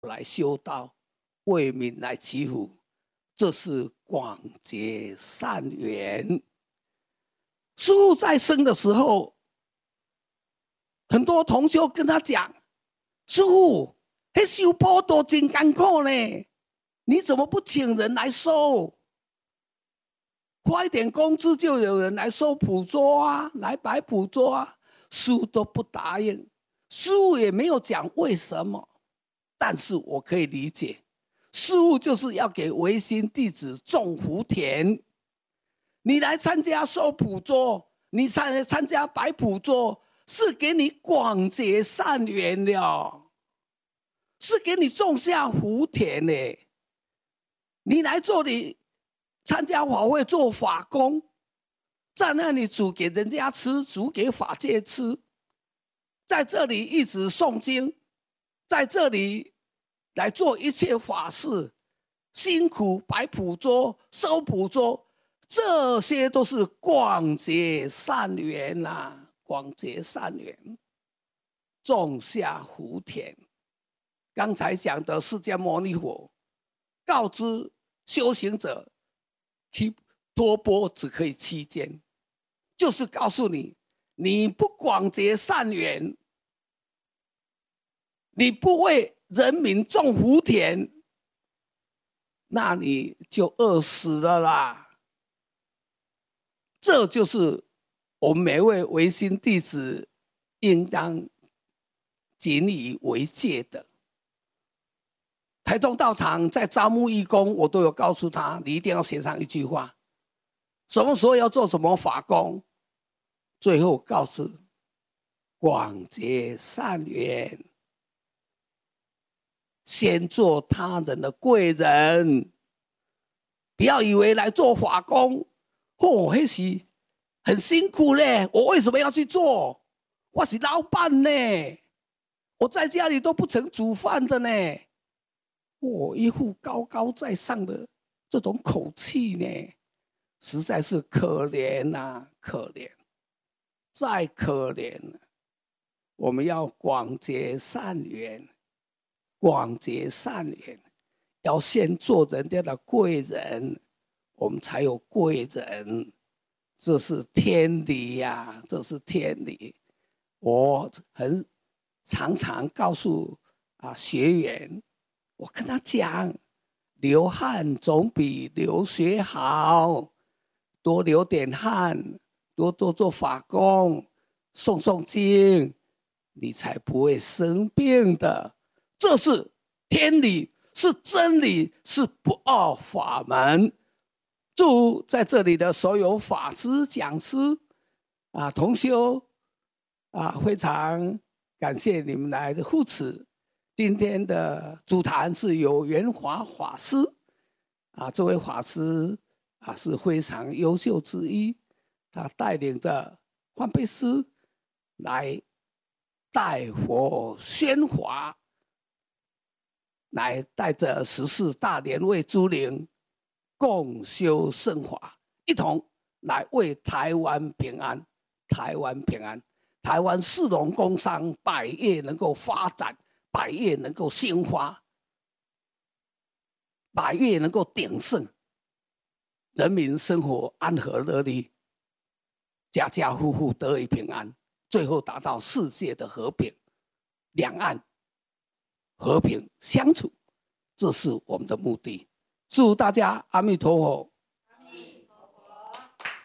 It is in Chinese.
来修道，为民来祈福，这是广结善缘。师父在生的时候，很多同修跟他讲：“师父，那修波多真艰苦呢，你怎么不请人来收？快一点工资就有人来收普桌啊，来摆普桌啊。”师父都不答应，师父也没有讲为什么，但是我可以理解，师父就是要给维新弟子种福田。你来参加收普桌，你参加摆普桌，是给你广结善缘了，是给你种下福田呢。你来这里参加法会做法工，在那里煮给人家吃，煮给法界吃，在这里一直诵经，在这里来做一切法事，辛苦摆普桌、收普桌，这些都是广结善缘啊，广结善缘，种下福田。刚才讲的释迦牟尼佛告知修行者，托钵只可以7间，就是告诉你，你不广结善缘，你不为人民种福田，那你就饿死了啦。这就是我们每位维新弟子应当谨以为戒的。台东道场在招募义工，我都有告诉他，你一定要写上一句话，什么时候要做什么法工，最后告诉广结善缘，先做他人的贵人，不要以为来做法工那是很辛苦嘞，我为什么要去做？我是老板呢，我在家里都不曾煮饭的呢。一副高高在上的这种口气呢，实在是可怜啊，可怜，再可怜。我们要广结善缘，广结善缘，要先做人家的贵人，我们才有贵人，这是天理呀，这是天理。我常常告诉学员，我跟他讲，流汗总比流血好，多流点汗，多做法工，诵经，你才不会生病的。这是天理，是真理，是不二法门。祝在这里的所有法师、讲师同修非常感谢你们来的护持。今天的主坛是由圆华法师这位法师是非常优秀之一，他带领着换贝师来带佛宣法，来带着14大莲位诸灵共修圣法，一同来为台湾平安，台湾平安，台湾市农工商百业能够发展，百业能够兴发，百业能够鼎盛，人民生活安和乐利，家家户户得以平安，最后达到世界的和平，两岸和平相处，这是我们的目的。祝大家阿弥陀佛。